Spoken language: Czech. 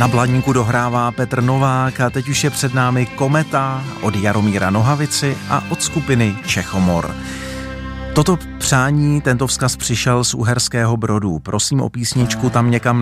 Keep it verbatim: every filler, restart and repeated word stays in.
Na Blaníku dohrává Petr Novák a teď už je před námi Kometa od Jaromíra Nohavici a od skupiny Čechomor. Toto přání, tento vzkaz přišel z Uherského Brodu. Prosím o písničku Tam někam